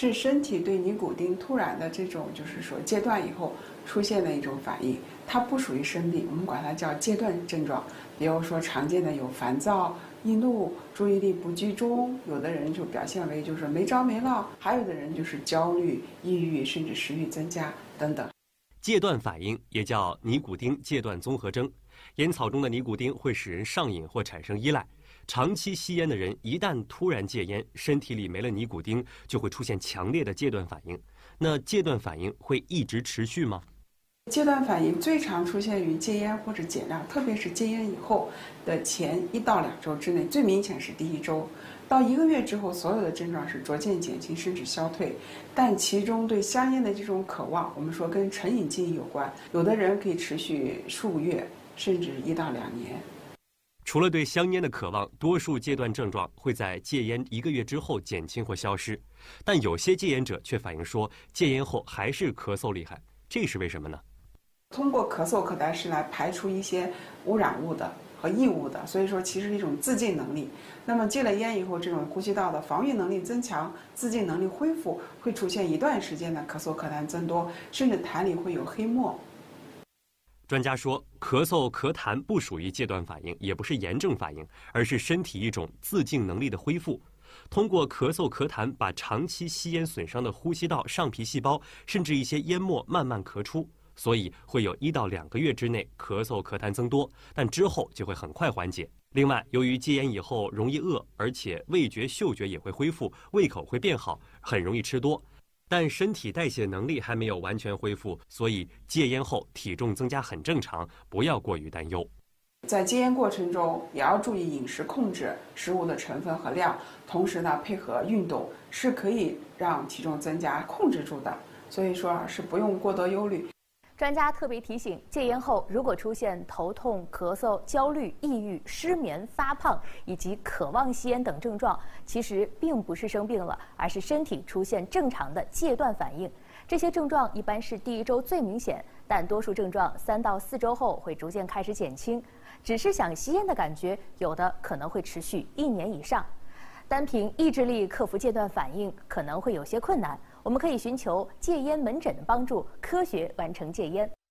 是身体对尼古丁突然的这种就是说戒断以后出现的一种反应，它不属于生病，我们管它叫戒断症状。比如说常见的有烦躁、易怒、注意力不集中，有的人就表现为就是没着没落，还有的人就是焦虑、抑郁，甚至食欲增加等等。 戒断反应也叫尼古丁戒断综合征，烟草中的尼古丁会使人上瘾或产生依赖。长期吸烟的人一旦突然戒烟，身体里没了尼古丁，就会出现强烈的戒断反应。那戒断反应会一直持续吗？ 戒断反应最常出现于戒烟或者减量，特别是戒烟以后的前1到2周之内，最明显是第1周。到1个月之后，所有的症状是逐渐减轻甚至消退，但其中对香烟的这种渴望，我们说跟成瘾记忆有关，有的人可以持续数月，甚至1到2年。 除了对香烟的渴望，多数戒断症状会在戒烟1个月之后减轻或消失，但有些戒烟者却反映说，戒烟后还是咳嗽厉害，这是为什么呢？ 通过咳嗽可达是来排除一些污染物的和异物的，所以说其实是一种自净能力。那么戒了烟以后，这种呼吸道的防御能力增强，自净能力恢复，会出现一段时间的咳嗽咳痰增多，甚至痰里会有黑沫。 专家说，咳嗽咳痰不属于戒断反应，也不是炎症反应，而是身体一种自净能力的恢复。通过咳嗽咳痰，把长期吸烟损伤的呼吸道上皮细胞，甚至一些烟沫慢慢咳出，所以会有1到2个月之内咳嗽咳痰增多，但之后就会很快缓解。另外，由于戒烟以后容易饿，而且味觉嗅觉也会恢复，胃口会变好，很容易吃多。但身体代谢能力还没有完全恢复，所以戒烟后体重增加很正常，不要过于担忧。 在戒烟过程中，也要注意饮食控制，食物的成分和量，同时呢，配合运动是可以让体重增加控制住的。所以说是不用过多忧虑。 专家特别提醒，戒烟后如果出现头痛、咳嗽、焦虑、抑郁、失眠、发胖以及渴望吸烟等症状，其实并不是生病了，而是身体出现正常的戒断反应。这些症状一般是第1周最明显，但多数症状3到4周后会逐渐开始减轻。只是想吸烟的感觉，有的可能会持续1年以上。单凭意志力克服戒断反应可能会有些困难，我们可以寻求戒烟门诊的帮助，科学完成戒烟。